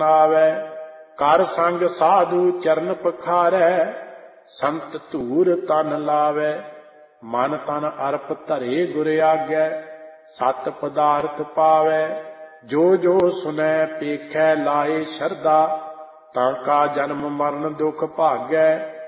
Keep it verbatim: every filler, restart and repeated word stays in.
ਆਵੈ। ਕਰ ਸੰਗ ਸਾਧੂ ਚਰਨ ਪਖਾਰੈ, ਸੰਤ ਧੂਰ ਤਨ ਲਾਵੈ। ਮਨ ਤਨ ਅਰਪ ਧਰੇ ਗੁਰ ਆਗੈ, ਸਤ ਪਦਾਰਥ ਪਾਵੈ। ਜੋ ਜੋ ਸੁਨੈ ਪੇਖੈ ਲਾਏ ਸ਼ਰਧਾ, ਤਾਂ ਕਾ ਜਨਮ ਮਰਨ ਦੁਖ ਭਾਗੈ।